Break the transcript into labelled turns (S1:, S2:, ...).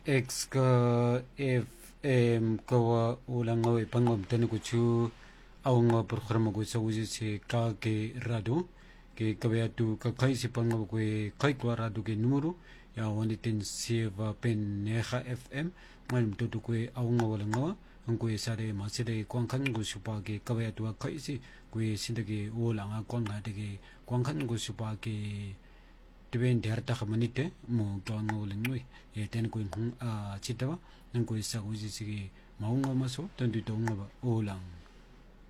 S1: X ka FM kawa ulang ngawe pangom tani kuchu awang programa ko sa uji si ka ke rado ke kabaya tu ka kai si pangom ko kai kwa rado ke numero ya wani ten sieva pen neha FM ngalim tu ko awang wala ngawa ang ko sare masire kwang kan ko supa ke kabaya tu kai si ko sindage ulang a kwang ga de kwang kan ko supa ke Depende harta kamanite mo tuang uling noi e ten ko chitawa nang ko isa ko sige maunga maso tandu tonga ba ulang